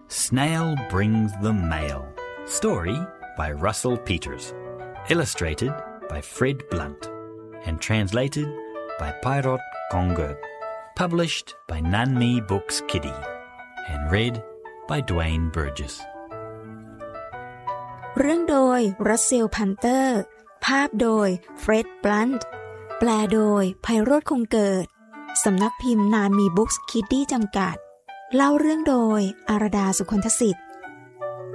Snail Brings the Mail. Story by Russell Peters. Illustrated by Fred Blunt. And translated by Pirot Gongert. Published by Nanmi Books Kiddie. And read by Dwayne Burgess. เรื่องโดย Russell Panther ภาพโดย Fred Blunt แปลโดยไพโรจน์คงเกิดสำนักพิมพ์ Nanmi Books Kiddie จำกัดเล่าเรื่องโดยอารดา สุคนทศิษย์